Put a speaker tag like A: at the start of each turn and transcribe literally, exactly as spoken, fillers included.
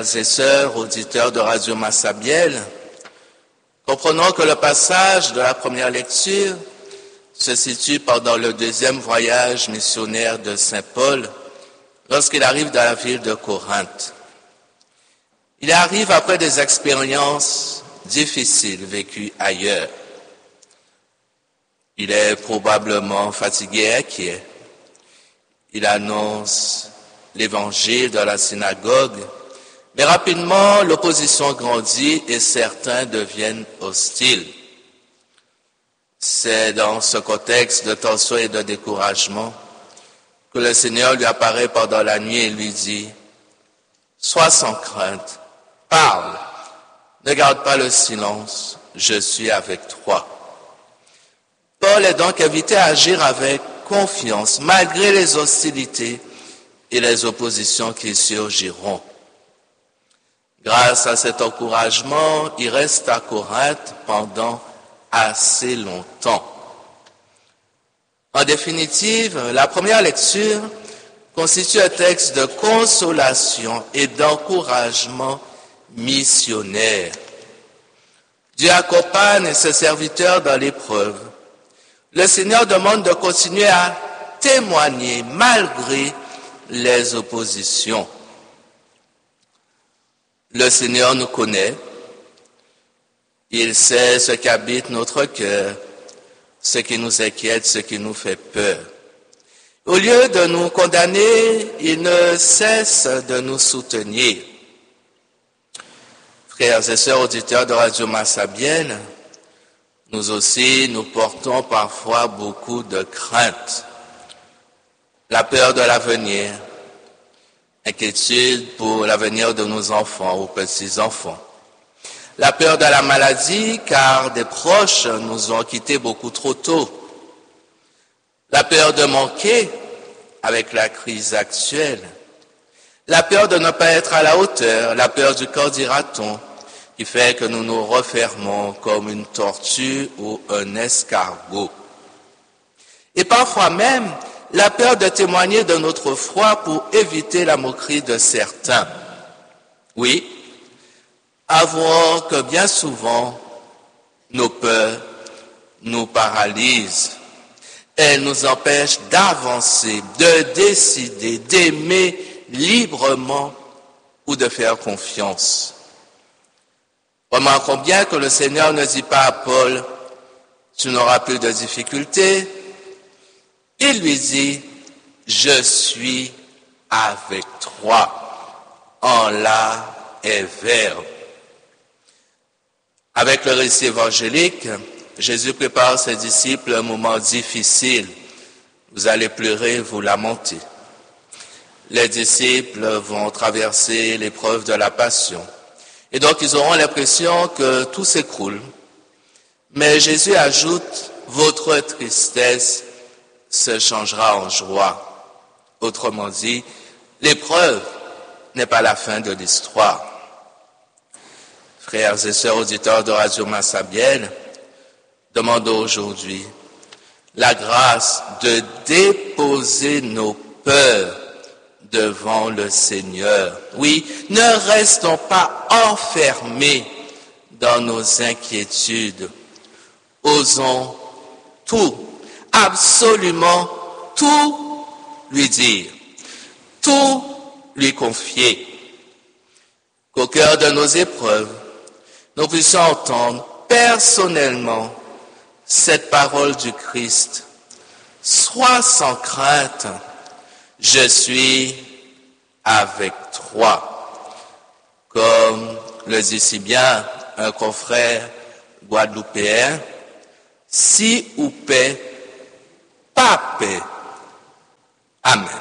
A: Frères et sœurs, auditeurs de Radio Massabielle, comprenons que le passage de la première lecture se situe pendant le deuxième voyage missionnaire de Saint Paul, lorsqu'il arrive dans la ville de Corinthe. Il arrive après des expériences difficiles vécues ailleurs. Il est probablement fatigué et inquiet. Il annonce l'évangile dans la synagogue, mais rapidement l'opposition grandit et certains deviennent hostiles. C'est dans ce contexte de tension et de découragement que le Seigneur lui apparaît pendant la nuit et lui dit « Sois sans crainte, parle, ne garde pas le silence, je suis avec toi. » Paul est donc invité à agir avec confiance, malgré les hostilités et les oppositions qui surgiront. Grâce à cet encouragement, il reste à Corinthe pendant assez longtemps. En définitive, la première lecture constitue un texte de consolation et d'encouragement missionnaire. Dieu accompagne ses serviteurs dans l'épreuve. Le Seigneur demande de continuer à témoigner malgré les oppositions. Le Seigneur nous connaît. Il sait ce qui habite notre cœur, ce qui nous inquiète, ce qui nous fait peur. Au lieu de nous condamner, il ne cesse de nous soutenir. Frères et sœurs auditeurs de Radio Massabielle, nous aussi, nous portons parfois beaucoup de crainte. La peur de l'avenir, inquiétude pour l'avenir de nos enfants ou petits-enfants. La peur de la maladie, car des proches nous ont quittés beaucoup trop tôt. La peur de manquer avec la crise actuelle. La peur de ne pas être à la hauteur, la peur du qu'en dira-t-on, qui fait que nous nous refermons comme une tortue ou un escargot. Et parfois même, la peur de témoigner de notre foi pour éviter la moquerie de certains. Oui, avouons que bien souvent, nos peurs nous paralysent. Elles nous empêchent d'avancer, de décider, d'aimer librement ou de faire confiance. Remarquons bien que le Seigneur ne dit pas à Paul, tu n'auras plus de difficultés. Il lui dit, je suis avec toi, en la et verbe. Avec le récit évangélique, Jésus prépare ses disciples un moment difficile. Vous allez pleurer, vous lamenter. Les disciples vont traverser l'épreuve de la passion. Et donc ils auront l'impression que tout s'écroule. Mais Jésus ajoute, votre tristesse se changera en joie. Autrement dit, l'épreuve n'est pas la fin de l'histoire. Frères et sœurs auditeurs de Radio Massabielle, demandons aujourd'hui la grâce de déposer nos peurs devant le Seigneur. Oui, ne restons pas enfermés dans nos inquiétudes. Osons tout, absolument tout lui dire, tout lui confier. Qu'au cœur de nos épreuves, nous puissions entendre personnellement cette parole du Christ. Sois sans crainte, je suis avec toi. Comme le dit si bien un confrère guadeloupéen, si ou paix, pas paix. Amen.